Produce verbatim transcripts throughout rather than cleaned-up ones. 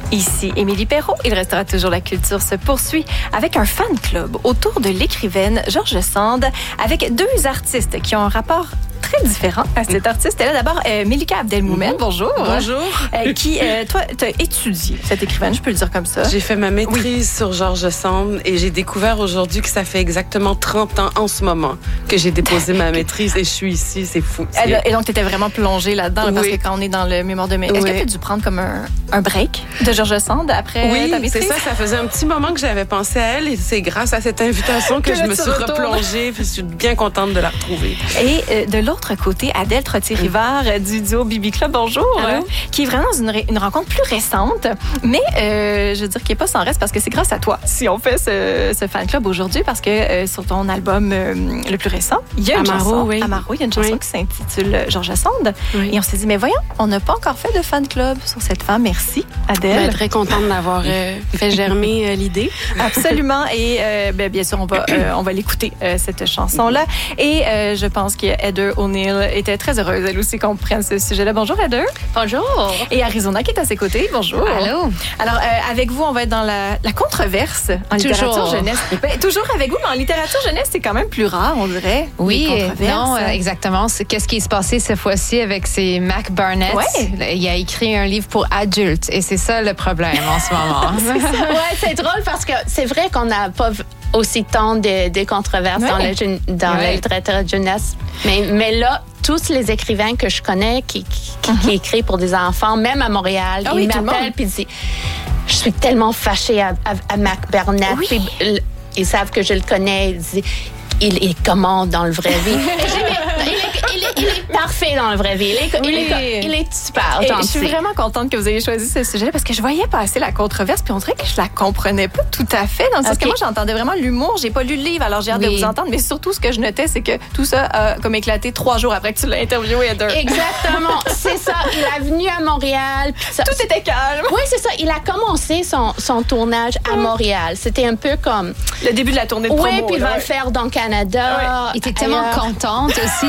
Ici Émilie Perrault. Il restera toujours la culture se poursuit avec un fan club autour de l'écrivaine George Sand avec deux artistes qui ont un rapport très différent à cet artiste. Elle est d'abord euh, Melika Abdelmoumen. Mm-hmm. Bonjour. Bonjour. Euh, qui, euh, toi, tu as étudié cette écrivaine, je peux le dire comme ça. J'ai fait ma maîtrise oui. sur George Sand et j'ai découvert aujourd'hui que ça fait exactement trente ans en ce moment que j'ai déposé ma maîtrise et je suis ici. C'est fou. C'est... Elle, et donc, tu étais vraiment plongée là-dedans là, parce oui. que quand on est dans le mémoire de mai, est-ce oui. que tu as dû prendre comme un, un break de George Sand après oui, ta maîtrise? Oui, c'est ça. Ça faisait un petit moment que j'avais pensé à elle et c'est grâce à cette invitation que, que je me suis retournes. replongée. Je suis bien contente de la retrouver. Et euh, de l'autre côté, Adèle Trottier-Rivard euh, du duo Bibi Club, bonjour, euh, qui est vraiment dans une, une rencontre plus récente, mais euh, je veux dire qui n'est pas sans reste parce que c'est grâce à toi si on fait ce, ce fan club aujourd'hui parce que euh, sur ton album euh, le plus récent, il y a une Amaro, chanson, oui. Amaro, il y a une chanson oui. qui s'intitule George Sand oui. et on s'est dit mais voyons, on n'a pas encore fait de fan club sur cette femme, merci Adèle. Ben, très contente d'avoir euh, fait germer euh, l'idée. Absolument et euh, ben, bien sûr on va euh, on va l'écouter euh, cette chanson là et euh, je pense que Heather O'Neill était très heureuse elle aussi qu'on prenne ce sujet-là. Bonjour Heather. Bonjour. Et Arizona qui est à ses côtés. Bonjour. Allô. Alors euh, avec vous on va être dans la, la controverse en toujours. littérature jeunesse. Ben, toujours avec vous mais en littérature jeunesse c'est quand même plus rare on dirait. Oui, non euh, exactement. C'est, qu'est-ce qui se passé cette fois-ci avec ces Mac Barnett? Ouais. Il a écrit un livre pour adultes et c'est ça le problème en ce moment. c'est ça. Ouais, c'est drôle parce que c'est vrai qu'on n'a pas aussi tant de, de controverses ouais. dans, le, dans ouais. la littérature de jeunesse. Mais, mais là, tous les écrivains que je connais qui, qui, uh-huh. qui écrivent pour des enfants, même à Montréal, oh, ils oui, m'appellent et disent « Je suis tellement fâchée à, à, à Mac Barnett. Oui. » Puis ils savent que je le connais. Ils disent « Il est comment dans le vrai vie? » il, est, il, est, il est parfait dans le vrai vie. Il est, oui. il est, il est super gentil. Je suis vraiment contente que vous ayez choisi ce sujet parce que je voyais passer la controverse puis on dirait que je la comprenais pas tout à fait. Dans le sens okay. que moi, j'entendais vraiment l'humour. J'ai pas lu le livre, alors j'ai hâte oui. de vous entendre. Mais surtout, ce que je notais, c'est que tout ça a comme éclaté trois jours après que tu l'as interviewé, Heather. Exactement. C'est ça. Il est venu à Montréal. Ça, tout était calme. Oui, c'est ça. Il a commencé son, son tournage à Montréal. C'était un peu comme... Le début de la tournée de promo. Oui, puis il va ouais. le faire dans le Canada. Ouais. Il était tellement ailleurs. contente aussi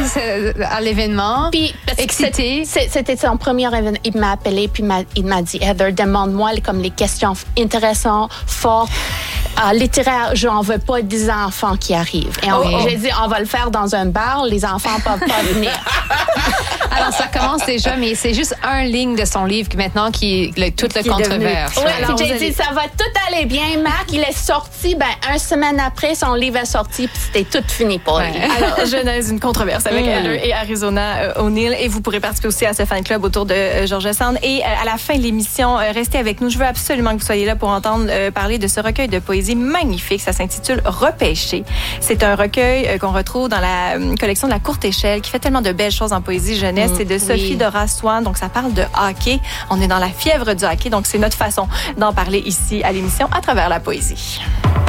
à l'événement. Puis, excitée. C'était son premier événement. Il m'a appelé puis m'a, il m'a dit, Heather, demande-moi les, comme les questions intéressantes, fortes. Euh, littéraire, je n'en veux pas des enfants qui arrivent. Et on, oh, j'ai dit, on va le faire dans un bar, les enfants ne peuvent pas venir. Alors, ça commence déjà, mais c'est juste un ligne de son livre maintenant qui est le, toute la controverse. Oui, alors j'ai allez... dit, ça va tout aller bien. Mac, il est sorti, ben, une semaine après, son livre est sorti, puis c'était tout fini pour lui. Ouais. Alors, genèse, une controverse avec mm. Heather et Arizona euh, O'Neill. Et vous pourrez participer aussi à ce fan club autour de euh, George Sand. Et euh, à la fin de l'émission, euh, restez avec nous. Je veux absolument que vous soyez là pour entendre euh, parler de ce recueil de poésie magnifique. Ça s'intitule Repêché. C'est un recueil euh, qu'on retrouve dans la euh, collection de la Courte Échelle qui fait tellement de belles choses en poésie jeunesse. Mmh, c'est de Sophie oui. Dora Swan. Donc, ça parle de hockey. On est dans la fièvre du hockey. Donc, c'est notre façon d'en parler ici à l'émission à travers la poésie.